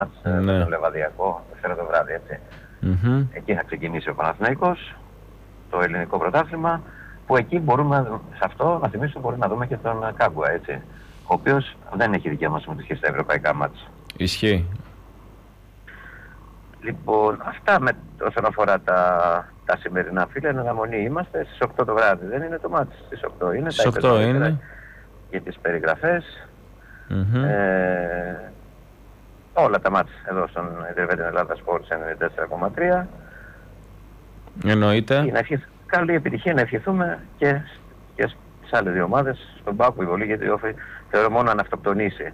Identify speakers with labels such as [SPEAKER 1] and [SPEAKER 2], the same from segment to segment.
[SPEAKER 1] με
[SPEAKER 2] Ναι.
[SPEAKER 1] το Λεβαδιακό, Δευτέρα το βράδυ, έτσι. Εκεί θα ξεκινήσει ο Παναθηναϊκός, το ελληνικό πρωτάθλημα, που εκεί μπορούμε, σε αυτό να θυμίσω, μπορούμε να δούμε και τον Κάγκουα, έτσι. Ο οποίος δεν έχει δικαίωμα συμμετοχή στα ευρωπαϊκά μάτς.
[SPEAKER 2] Ισχύει.
[SPEAKER 1] Λοιπόν, αυτά όσον αφορά τα σημερινά, φίλε. Εν αναμονή είμαστε στις 8 το βράδυ. Δεν είναι το μάτς, στις 8 είναι.
[SPEAKER 2] Στις 8 είναι.
[SPEAKER 1] Για τις περιγραφές. Όλα τα μάτς εδώ στον Ιντερβέτεν Ελλάδα Sports 94,3.
[SPEAKER 2] Εννοείται.
[SPEAKER 1] Καλή επιτυχία να ευχηθούμε και στις άλλες δύο ομάδες, στον Πάκο η Βολή, γιατί θεωρώ μόνο αν αυτοκτονήσει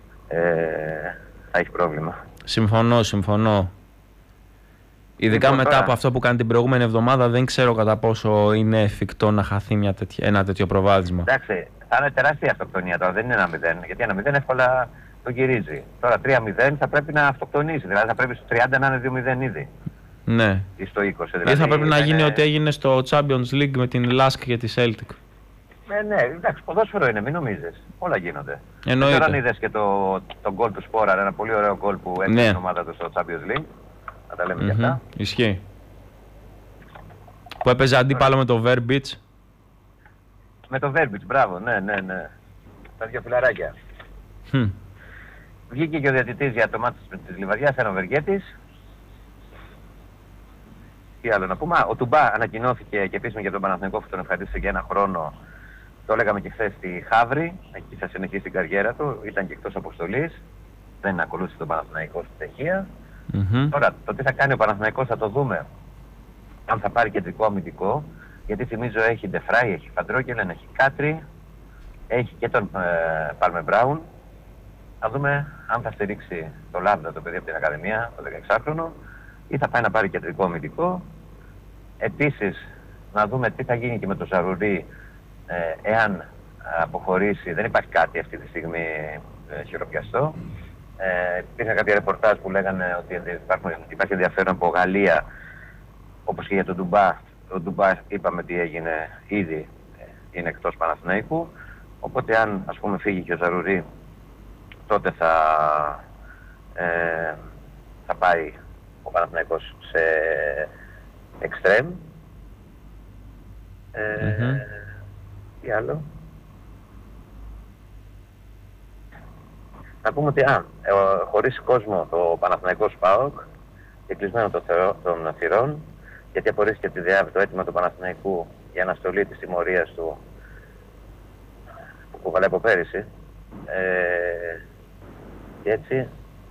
[SPEAKER 1] θα έχει πρόβλημα.
[SPEAKER 2] Συμφωνώ. Ειδικά
[SPEAKER 1] Λοιπόν,
[SPEAKER 2] μετά
[SPEAKER 1] τώρα,
[SPEAKER 2] από αυτό που κάνει την προηγούμενη εβδομάδα, δεν ξέρω κατά πόσο είναι εφικτό να χαθεί ένα τέτοιο προβάδισμα.
[SPEAKER 1] Εντάξει, θα είναι τεράστια αυτοκτονία τώρα, δεν είναι 1-0. Γιατί 1-0 εύκολα το γυρίζει. Τώρα 3-0 θα πρέπει να αυτοκτονήσει, δηλαδή θα πρέπει στο 30 να είναι 2-0 ήδη.
[SPEAKER 2] Ναι.
[SPEAKER 1] Ή στο 20. Δηλαδή,
[SPEAKER 2] ή θα πρέπει να γίνει ό,τι έγινε στο Champions League με την Lask και τη Celtic.
[SPEAKER 1] Ναι, εντάξει, ποδόσφαιρο είναι, μην νομίζεις. Όλα γίνονται.
[SPEAKER 2] Εννοείται.
[SPEAKER 1] Τώρα αν είδες και το γκολ του Σπόραρ, ένα πολύ ωραίο γκολ που έκανε την ομάδα του στο Champions League. Να τα λέμε και αυτά.
[SPEAKER 2] Ισχύει. Που έπαιζε αντίπαλο με το Verbic.
[SPEAKER 1] Με το Verbic, μπράβο, ναι. Τα δύο φιλαράκια. Βγήκε και ο διαιτητής για το μάτι της Λιβαδιάς, ένα Βεργέτης. Τι άλλο να πούμε. Ο Τουμπά ανακοινώθηκε και επίσημα για τον Παναθηναϊκό που τον ευχαρίστησε για ένα χρόνο. Το λέγαμε και χθες στη Χαύρη. Εκεί θα συνεχίσει την καριέρα του. Ήταν και εκτός αποστολής. Δεν ακολούθησε τον Παναθηναϊκό στη Τσεχία. Τώρα, το τι θα κάνει ο Παναθηναϊκός θα το δούμε. Αν θα πάρει κεντρικό αμυντικό. Γιατί θυμίζω έχει Ντεφράι, έχει Φαντρόκελεν, έχει Κάτρι. Έχει και τον Πάλμε Μπράουν. Θα δούμε αν θα στηρίξει το Λάμδα, το παιδί από την Ακαδημία, το 16χρονο, ή θα πάει να πάρει κεντρικό αμυντικό. Επίσης, να δούμε τι θα γίνει και με το Ζαρουρί, εάν αποχωρήσει. Δεν υπάρχει κάτι αυτή τη στιγμή χειροπιαστό. Υπήρχαν κάποια ρεπορτάζ που λέγανε ότι υπάρχει ενδιαφέρον από Γαλλία, όπως και για τον Ντουμπά. Ο Ντουμπά είπαμε τι έγινε ήδη, είναι εκτός Παναθηναϊκού. Οπότε αν ας πούμε φύγει και ο Ζαρουρί, τότε θα πάει ο Παναθηναϊκός σε εξτρέμ. Τι άλλο. Να πούμε ότι χωρίς κόσμο το Παναθηναϊκός ΠΑΟΚ και κλεισμένο των θυρών, γιατί απορρίφθηκε από τη ΔΕΑΒ το αίτημα του Παναθηναϊκού για αναστολή της τιμωρίας του που κουβαλάει από πέρυσι. Και έτσι...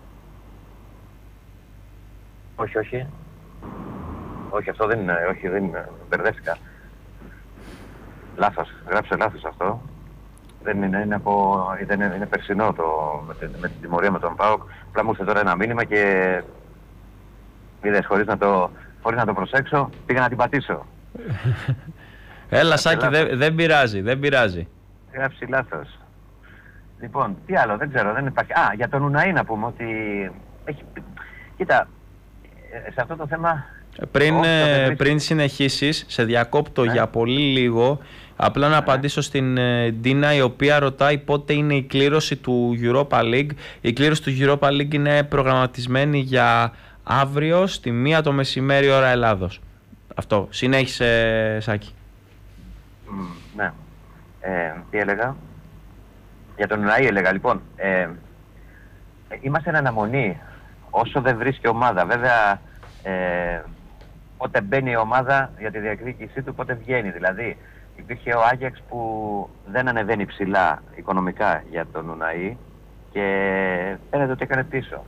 [SPEAKER 1] Όχι, αυτό δεν είναι, μπερδεύτηκα. Λάθος, γράψε λάθος αυτό. Δεν είναι, είναι περσινό με την τιμωρία με τον ΠΑΟΚ. Απλά μου ήρθε τώρα ένα μήνυμα και είδες, χωρίς να το προσέξω, πήγα να την πατήσω.
[SPEAKER 2] Έλα Σάκη, δεν πειράζει.
[SPEAKER 1] Γράψει λάθος. Λοιπόν, τι άλλο, δεν ξέρω, δεν υπάρχει. Για τον Ουναή να πούμε ότι κοίτα, σε αυτό το θέμα...
[SPEAKER 2] Πριν συνεχίσεις, σε διακόπτω για πολύ λίγο, απλά να απαντήσω στην Ντίνα, η οποία ρωτάει πότε είναι η κλήρωση του Europa League. Η κλήρωση του Europa League είναι προγραμματισμένη για αύριο στη 1 το μεσημέρι ώρα Ελλάδος. Αυτό, συνέχισε Σάκη.
[SPEAKER 1] Ναι. Τι έλεγα? Για τον Ουναή έλεγα, λοιπόν, είμαστε εν αναμονή όσο δεν βρίσκει ομάδα. Βέβαια, πότε μπαίνει η ομάδα για τη διεκδίκησή του, πότε βγαίνει. Δηλαδή, υπήρχε ο Άγιαξ που δεν ανεβαίνει ψηλά οικονομικά για τον Ουναή και φαίνεται ότι έκανε πίσω.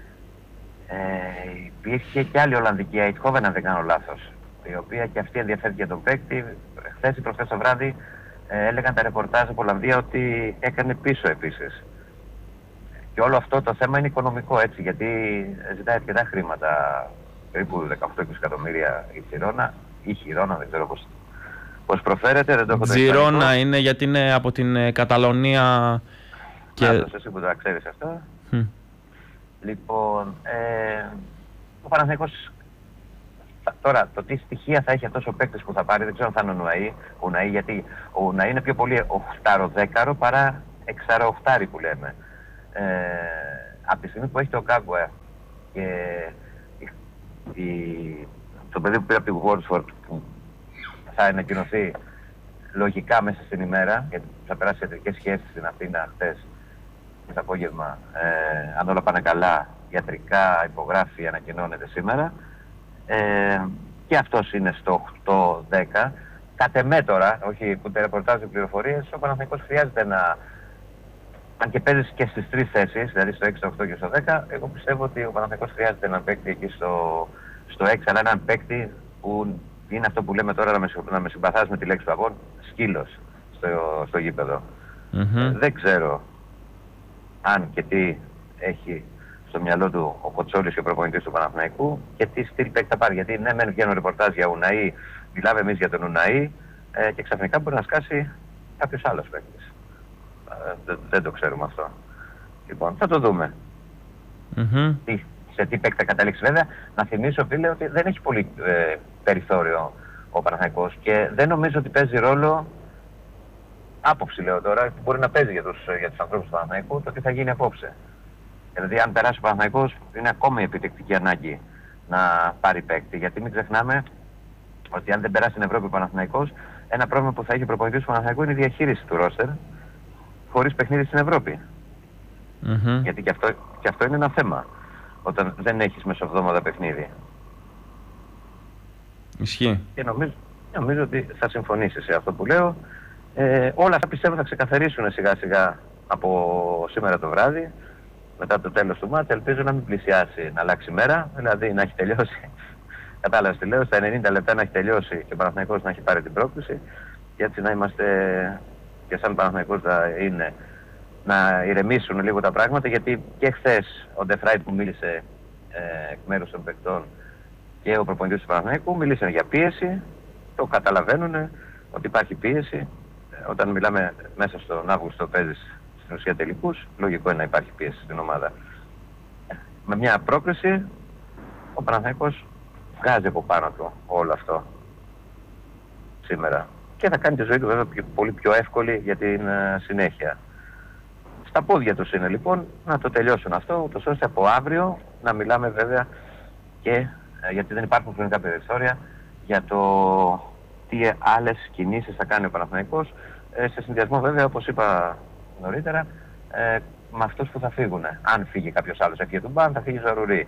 [SPEAKER 1] Υπήρχε και άλλη Ολλανδική, Eindhoven, αν δεν κάνω λάθος, η οποία και αυτή ενδιαφέρθηκε για τον παίκτη. Χθες ή προχθές το βράδυ έλεγαν τα ρεπορτάζ από Ολλανδία ότι έκανε πίσω επίσης. Και όλο αυτό το θέμα είναι οικονομικό, έτσι, γιατί ζητάει αρκετά χρήματα, περίπου 18-20 εκατομμύρια η Χιρόνα, δεν ξέρω πώς προφέρεται, δεν το έχω το
[SPEAKER 2] Τζιρόνα είναι, γιατί είναι από την Καταλωνία.
[SPEAKER 1] Και... εσύ που το ξέρεις αυτό. Λοιπόν, ο Παναθηναϊκός τώρα το τι στοιχεία θα έχει αυτός ο παίκτης που θα πάρει, δεν ξέρω αν θα είναι ο Ουναή, γιατί ο Ουναή είναι πιο πολύ 8-10 παρά 6-8 που λέμε. από τη στιγμή που έχει το Κάγκουα και το παιδί που πήρε από τη Βόρσφορντ, που θα ανακοινωθεί λογικά μέσα στην ημέρα, γιατί θα περάσει ιατρικές σχέσεις στην Αθήνα χθες το απόγευμα, αν όλα πάνε καλά, ιατρικά υπογράφει, ανακοινώνεται σήμερα, και αυτός είναι στο 8-10. Κατ' εμέ τώρα, όχι που ρεπορτάζουν πληροφορίες, ο Παναθηναϊκός χρειάζεται να, αν και παίζει και στις τρεις θέσεις, δηλαδή στο 6, στο 8 και στο 10, εγώ πιστεύω ότι ο Παναθηναϊκός χρειάζεται έναν παίκτη εκεί στο 6, αλλά έναν παίκτη που είναι αυτό που λέμε τώρα, να με συμπαθάς με τη λέξη του αγών, σκύλος στο γήπεδο. Δεν ξέρω αν και τι έχει στο μυαλό του ο Κοτσόλης και ο προπονητής του Παναθηναϊκού και τι στυλ παίκτη θα πάρει. Γιατί ναι, μεν βγαίνουν ρεπορτάζ για Ουναΐ, μιλάμε εμείς για τον Ουναΐ, και ξαφνικά μπορεί να σκάσει κάποιος άλλος παίκτης. Δεν το ξέρουμε αυτό. Λοιπόν, θα το δούμε. Σε τι παίκτη θα καταλήξει. Βέβαια, να θυμίσω, φίλε, ότι δεν έχει πολύ περιθώριο ο Παναθηναϊκός και δεν νομίζω ότι παίζει ρόλο, άποψη λέω τώρα, μπορεί να παίζει για τους ανθρώπους του Παναθηναϊκού το τι θα γίνει απόψε. Δηλαδή, αν περάσει ο Παναθηναϊκός, είναι ακόμα η επιτεκτική ανάγκη να πάρει παίκτη. Γιατί μην ξεχνάμε ότι αν δεν περάσει στην Ευρώπη ο Παναθηναϊκός, ένα πρόβλημα που θα έχει ο προπονητής του Παναθηναϊκού είναι η διαχείριση του ρόστερ χωρίς παιχνίδι στην Ευρώπη. Γιατί και αυτό είναι ένα θέμα, όταν δεν έχεις μεσοβδόμαδα παιχνίδι.
[SPEAKER 2] Ισχύει.
[SPEAKER 1] Και νομίζω ότι θα συμφωνήσει σε αυτό που λέω. Όλα αυτά πιστεύω θα ξεκαθαρίσουν σιγά σιγά από σήμερα το βράδυ, μετά το τέλος του μάτς. Ελπίζω να μην πλησιάσει να αλλάξει μέρα, δηλαδή να έχει τελειώσει. Κατάλαβες τι λέω, στα 90 λεπτά να έχει τελειώσει και ο Παναθηναϊκός να έχει πάρει την πρόκληση, και έτσι να είμαστε και σαν Παναθηναϊκός είναι να ηρεμήσουν λίγο τα πράγματα, γιατί και χθες ο Ντεφράιτ που μίλησε εκ μέρους των παικτών και ο προπονητής του Παναθηναϊκού μίλησαν για πίεση, το καταλαβαίνουν ότι υπάρχει πίεση. Όταν μιλάμε μέσα στον Αύγουστο παίζεις στην ουσία τελικούς, λογικό είναι να υπάρχει πίεση στην ομάδα. Με μια πρόκριση ο Παναθηναϊκός βγάζει από πάνω του όλο αυτό σήμερα και θα κάνει τη ζωή του βέβαια πολύ πιο εύκολη για την συνέχεια. Στα πόδια τους είναι λοιπόν να το τελειώσουν αυτό, ούτως ώστε από αύριο να μιλάμε βέβαια και, γιατί δεν υπάρχουν χρονικά περιθώρια, για το τι άλλες κινήσεις θα κάνει ο Παναθηναϊκός, σε συνδυασμό βέβαια, όπως είπα νωρίτερα, με αυτούς που θα φύγουν. Αν φύγει κάποιος άλλος, έφυγε του Μπαν, θα φύγει Ζαρουρί.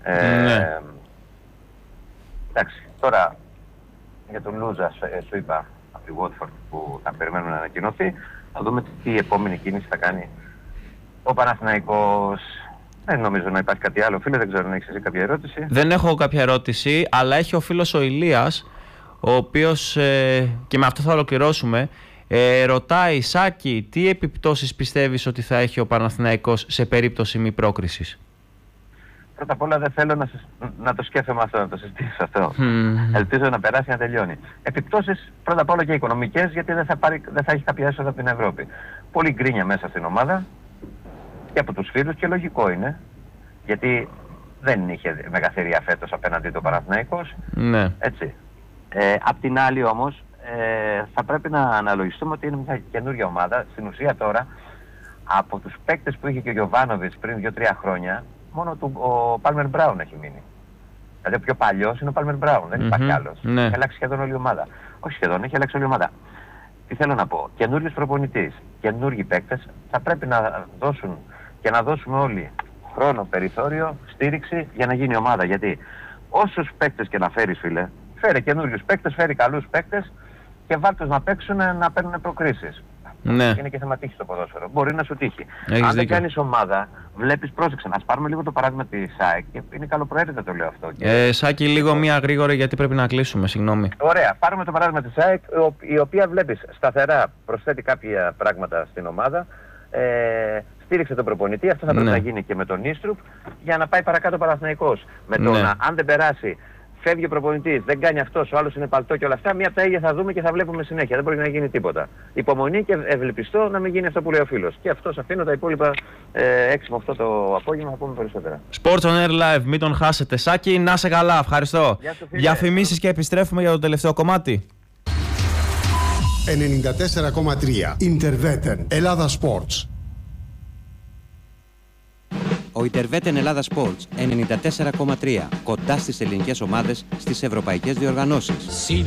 [SPEAKER 1] Εντάξει, τώρα για τον Λούζα σου είπα από τη Watford που θα περιμένουμε να ανακοινωθεί. Θα δούμε τι επόμενη κίνηση θα κάνει ο Παναθηναϊκός. Δεν νομίζω να υπάρχει κάτι άλλο. Φίλε, δεν ξέρω αν έχεις εσύ κάποια ερώτηση.
[SPEAKER 2] Δεν έχω κάποια ερώτηση, αλλά έχει ο φίλος ο Ηλίας, ο οποίος, και με αυτό θα ολοκληρώσουμε, ρωτάει, Σάκη, τι επιπτώσεις πιστεύεις ότι θα έχει ο Παναθηναϊκός σε περίπτωση μη πρόκρισης?
[SPEAKER 1] Πρώτα απ' όλα δεν θέλω να το σκέφτομαι αυτό, να το συζητήσω αυτό. Ελπίζω να περάσει, να τελειώνει. Επιπτώσεις πρώτα απ' όλα και οικονομικές, γιατί δεν θα έχει κάποια έσοδα από την Ευρώπη. Πολύ γκρίνια μέσα στην ομάδα και από τους φίλους, και λογικό είναι, γιατί δεν είχε μεγαθυρία φέτος απέναντι του Παναθηναϊκός.
[SPEAKER 2] Ναι.
[SPEAKER 1] Έτσι. Απ' την άλλη όμως θα πρέπει να αναλογιστούμε ότι είναι μια καινούργια ομάδα. Στην ουσία τώρα, από τους παίκτες που είχε και ο Γιοβάνοβιτς πριν 2-3 χρόνια, μόνο ο Πάλμερ Μπράουν έχει μείνει. Δηλαδή ο πιο παλιός είναι ο Πάλμερ Μπράουν, δεν υπάρχει άλλος.
[SPEAKER 2] Ναι.
[SPEAKER 1] Έχει αλλάξει σχεδόν όλη η ομάδα. Όχι σχεδόν, έχει αλλάξει όλη η ομάδα. Τι θέλω να πω, καινούριος προπονητής, καινούργιοι παίκτες θα πρέπει να δώσουν και να δώσουμε όλοι χρόνο, περιθώριο, στήριξη για να γίνει ομάδα. Γιατί όσους παίκτες και να φέρεις, φίλε, φέρει καινούριους παίκτες, φέρει καλούς παίκτες και βάλτε να παίξουν, να παίρνουν προκρίσεις.
[SPEAKER 2] Ναι.
[SPEAKER 1] Είναι και θέμα τύχη στο ποδόσφαιρο. Μπορεί να σου τύχει.
[SPEAKER 2] Έχεις
[SPEAKER 1] Αν δεν
[SPEAKER 2] δίκιο.
[SPEAKER 1] κάνεις ομάδα, βλέπεις, πρόσεξε. Ας πάρουμε λίγο το παράδειγμα της ΑΕΚ. Και είναι καλοπροαίρετο το λέω αυτό.
[SPEAKER 2] Σάκη, λίγο μία γρήγορη, γιατί πρέπει να κλείσουμε, συγγνώμη.
[SPEAKER 1] Ωραία. Πάρουμε το παράδειγμα της ΑΕΚ, η οποία βλέπεις σταθερά προσθέτει κάποια πράγματα στην ομάδα. Στήριξε τον προπονητή. Αυτό θα πρέπει να γίνει και με τον Νίστρουπ για να πάει παρακάτω ο Παναθηναϊκός. Με το αν δεν περάσει, φεύγει ο προπονητής, δεν κάνει αυτός, ο άλλος είναι παλτό και όλα αυτά, μία από τα ίδια θα δούμε και θα βλέπουμε συνέχεια. Δεν μπορεί να γίνει τίποτα. Υπομονή και ευελπιστώ να μην γίνει αυτό που λέει ο φίλος. Και αυτός αφήνω, τα υπόλοιπα 6 με 8 το απόγευμα θα πούμε περισσότερα.
[SPEAKER 2] Sports on Air Live, μην τον χάσετε. Σάκη, να σε καλά, ευχαριστώ. Διαφημίσεις και επιστρέφουμε για το τελευταίο κομμάτι.
[SPEAKER 3] 94,3 Interveten Ελλάδα Sports.
[SPEAKER 4] Ο
[SPEAKER 3] Ο Ιντερβέτεν Ελλάδα Sports 94,3 κοντά στις ελληνικές ομάδες στις ευρωπαϊκές διοργανώσεις.